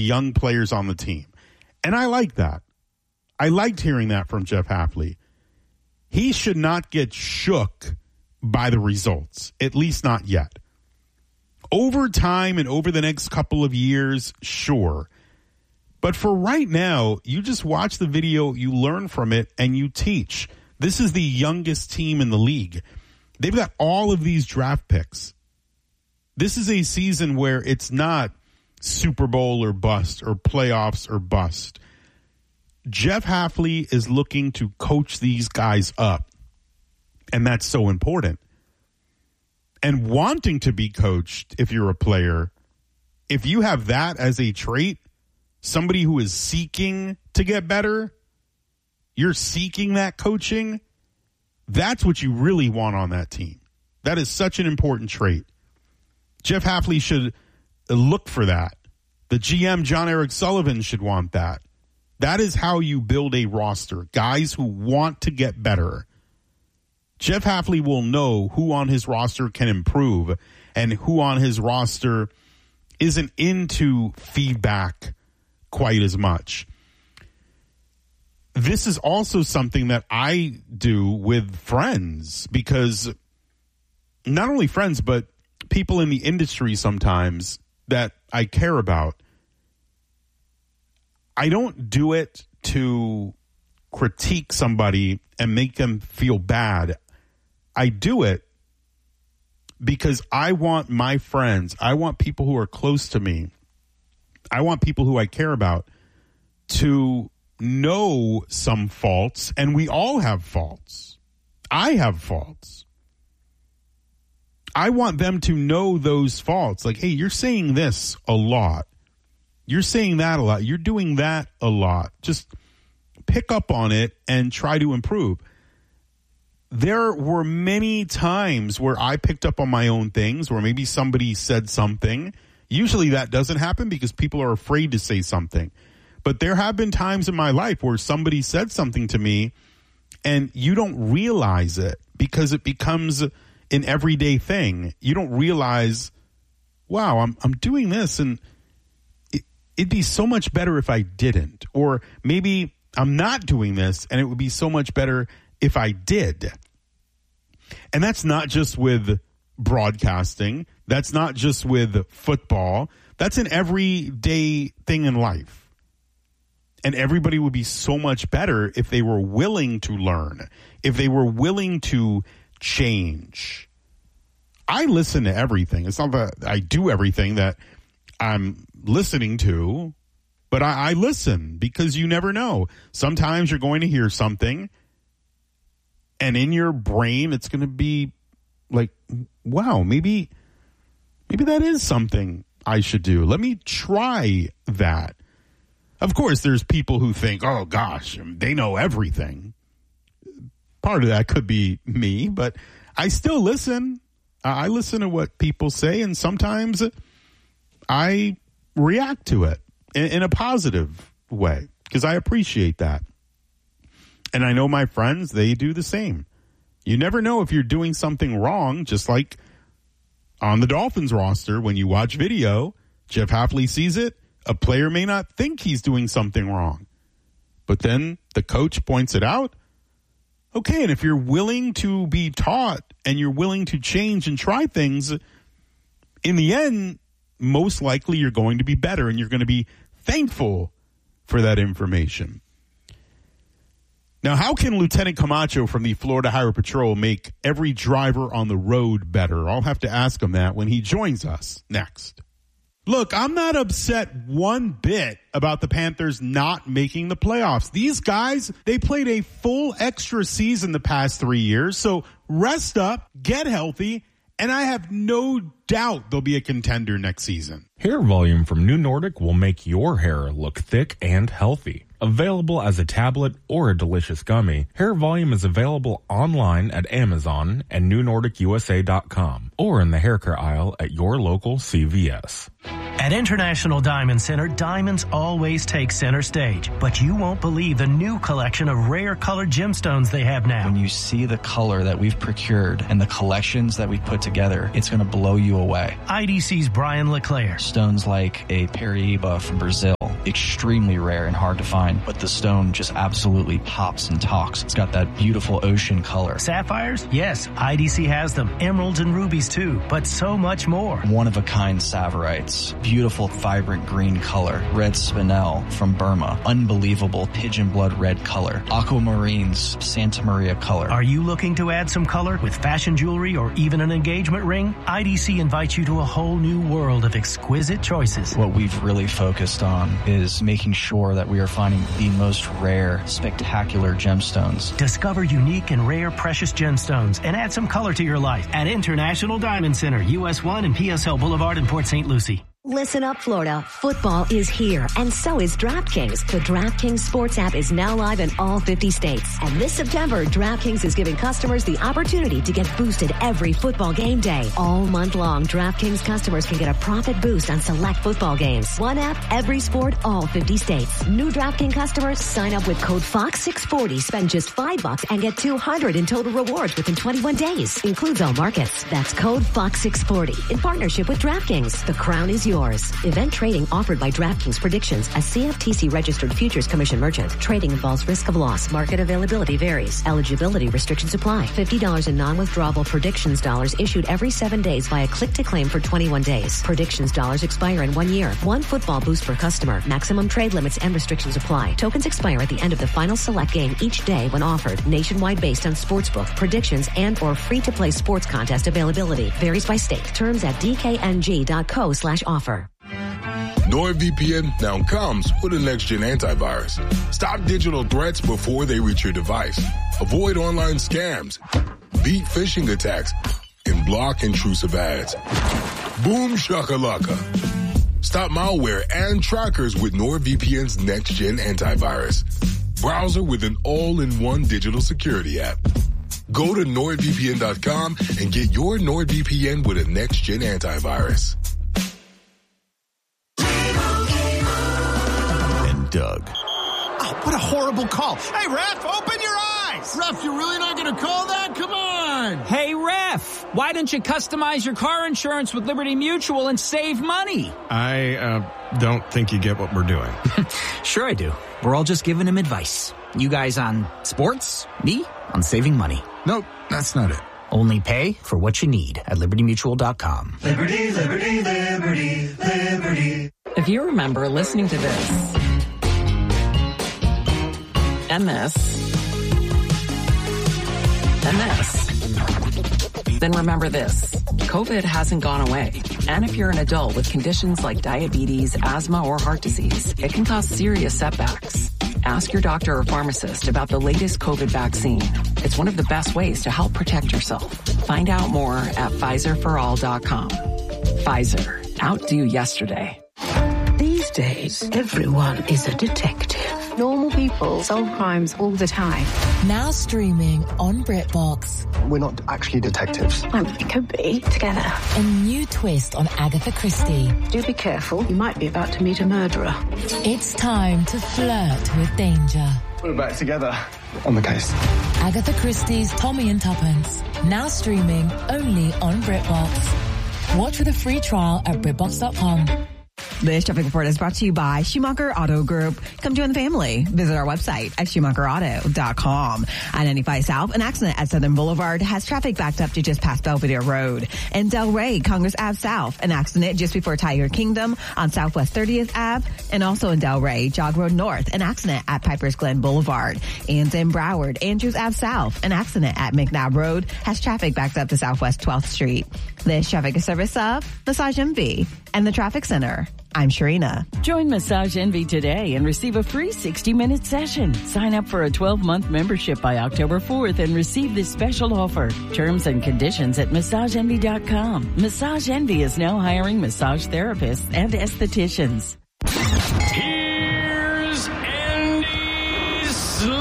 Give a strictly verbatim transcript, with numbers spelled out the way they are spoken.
young players on the team. And I like that. I liked hearing that from Jeff Hafley. He should not get shook by the results, at least not yet. Over time and over the next couple of years, sure. But for right now, you just watch the video, you learn from it, and you teach. This is the youngest team in the league. They've got all of these draft picks. This is a season where it's not Super Bowl or bust or playoffs or bust. Jeff Hafley is looking to coach these guys up, and that's so important. And wanting to be coached, if you're a player, if you have that as a trait, somebody who is seeking to get better, you're seeking that coaching, that's what you really want on that team. That is such an important trait. Jeff Hafley should look for that. The G M, John Eric Sullivan, should want that. That is how you build a roster. Guys who want to get better. Jeff Hafley will know who on his roster can improve and who on his roster isn't into feedback quite as much. This is also something that I do with friends, because not only friends, but people in the industry sometimes that I care about. I don't do it to critique somebody and make them feel bad. I do it because I want my friends, I want people who are close to me, I want people who I care about to know some faults, and we all have faults. I have faults. I want them to know those faults. Like, hey, you're saying this a lot. You're saying that a lot. You're doing that a lot. Just pick up on it and try to improve. There were many times where I picked up on my own things, where maybe somebody said something. Usually that doesn't happen because people are afraid to say something. But there have been times in my life where somebody said something to me and you don't realize it because it becomes an everyday thing. You don't realize, wow, I'm I'm doing this and it, it'd be so much better if I didn't. Or maybe I'm not doing this and it would be so much better if I did. And that's not just with broadcasting. That's not just with football. That's an everyday thing in life. And everybody would be so much better if they were willing to learn, if they were willing to change. I listen to everything. It's not that I do everything that I'm listening to, but I, I listen because you never know. Sometimes you're going to hear something, and in your brain, it's going to be like, wow, maybe, maybe that is something I should do. Let me try that. Of course, there's people who think, oh, gosh, they know everything. Part of that could be me, but I still listen. I listen to what people say, and sometimes I react to it in, in a positive way because I appreciate that. And I know my friends, they do the same. You never know if you're doing something wrong, just like on the Dolphins roster, when you watch video, Jeff Hafley sees it. A player may not think he's doing something wrong, but then the coach points it out. Okay, and if you're willing to be taught and you're willing to change and try things, in the end, most likely you're going to be better and you're going to be thankful for that information. Now, how can Lieutenant Camacho from the Florida Highway Patrol make every driver on the road better? I'll have to ask him that when he joins us next. Look, I'm not upset one bit about the Panthers not making the playoffs. These guys, they played a full extra season the past three years. So rest up, get healthy, and I have no doubt they'll be a contender next season. Hair Volume from New Nordic will make your hair look thick and healthy. Available as a tablet or a delicious gummy, Hair Volume is available online at Amazon and new nordic u s a dot com or in the hair care aisle at your local C V S. At International Diamond Center, diamonds always take center stage, but you won't believe the new collection of rare colored gemstones they have now. When you see the color that we've procured and the collections that we've put together, it's going to blow you away. I D C's Brian LeClaire. Stones like a Paraíba from Brazil, extremely rare and hard to find, but the stone just absolutely pops and talks. It's got that beautiful ocean color. Sapphires? Yes, I D C has them. Emeralds and rubies too, but so much more. One-of-a-kind Saverites. Beautiful, vibrant green color. Red spinel from Burma. Unbelievable pigeon blood red color. Aquamarines, Santa Maria color. Are you looking to add some color with fashion jewelry or even an engagement ring? I D C invites you to a whole new world of exquisite choices. What we've really focused on is making sure that we are finding the most rare, spectacular gemstones. Discover unique and rare precious gemstones and add some color to your life at International Diamond Center, U S one and P S L Boulevard in Port Saint Lucie. Listen up, Florida. Football is here, and so is DraftKings. The DraftKings Sports app is now live in all fifty states. And this September, DraftKings is giving customers the opportunity to get boosted every football game day. All month long, DraftKings customers can get a profit boost on select football games. One app, every sport, all fifty states. New DraftKings customers sign up with code Fox six forty, spend just five bucks, and get two hundred in total rewards within twenty-one days. Includes all markets. That's code Fox six forty in partnership with DraftKings. The crown is yours. Event trading offered by DraftKings Predictions, a C F T C registered futures commission merchant. Trading involves risk of loss. Market availability varies. Eligibility restrictions apply. fifty dollars in non-withdrawable Predictions dollars issued every seven days via click to claim for twenty-one days. Predictions dollars expire in one year. One football boost per customer. Maximum trade limits and restrictions apply. Tokens expire at the end of the final select game each day when offered. Nationwide based on sportsbook, predictions, and or free-to-play sports contest availability. Varies by state. Terms at d k n g dot co slash offer. NordVPN now comes with a next-gen antivirus. Stop digital threats before they reach your device. Avoid online scams, beat phishing attacks, and block intrusive ads. Boom shakalaka. Stop malware and trackers with NordVPN's next-gen antivirus. Browser with an all-in-one digital security app. Go to nord v p n dot com and get your NordVPN with a next-gen antivirus. Doug. Oh, what a horrible call. Hey, ref, open your eyes. Ref, you're really not going to call that? Come on. Hey, ref, why don't you customize your car insurance with Liberty Mutual and save money? I uh, don't think you get what we're doing. Sure I do. We're all just giving him advice. You guys on sports, me on saving money. Nope, that's not it. Only pay for what you need at liberty mutual dot com. Liberty, liberty, liberty, liberty. If you remember listening to this and this and this, then remember this. COVID hasn't gone away. And if you're an adult with conditions like diabetes, asthma, or heart disease, it can cause serious setbacks. Ask your doctor or pharmacist about the latest COVID vaccine. It's one of the best ways to help protect yourself. Find out more at Pfizer for all dot com. Pfizer. Outdo yesterday. These days, everyone is a detective. Normal people solve crimes all the time. Now streaming on BritBox. We're not actually detectives. I mean, we could be together. A new twist on Agatha Christie. Do be careful. You might be about to meet a murderer. It's time to flirt with danger. We're back together on the case. Agatha Christie's Tommy and Tuppence. Now streaming only on BritBox. Watch with a free trial at BritBox dot com. This traffic report is brought to you by Schumacher Auto Group. Come join the family. Visit our website at schumacher auto dot com. I ninety-five South, an accident at Southern Boulevard has traffic backed up to just past Belvedere Road. In Delray, Congress Ave South, an accident just before Tiger Kingdom on Southwest thirtieth Avenue. And also in Delray, Jog Road North, an accident at Piper's Glen Boulevard. And in Broward, Andrews Ave South, an accident at McNabb Road has traffic backed up to Southwest twelfth Street. This traffic is service of Massage Envy and the Traffic Center. I'm Sharina. Join Massage Envy today and receive a free sixty minute session. Sign up for a twelve month membership by October fourth and receive this special offer. Terms and conditions at massage envy dot com. Massage Envy is now hiring massage therapists and estheticians.